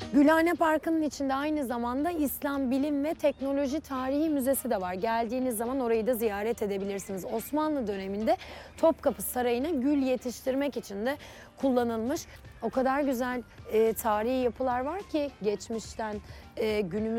Gülhane Parkı'nın içinde aynı zamanda İslam Bilim ve Teknoloji Tarihi Müzesi de var. Geldiğiniz zaman orayı da ziyaret edebilirsiniz. Osmanlı döneminde Topkapı Sarayı'na gül yetiştirmek için de kullanılmış. O kadar güzel tarihi yapılar var ki geçmişten günümüze